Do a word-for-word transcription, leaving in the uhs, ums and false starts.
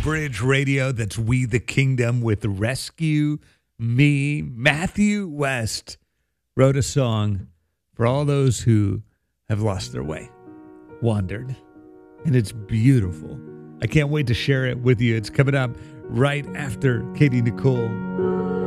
Bridge Radio. That's We the Kingdom with Rescue Me. Matthew West wrote a song for all those who have lost their way, wandered, and it's beautiful. I can't wait to share it with you. It's coming up right after Katie Nicole.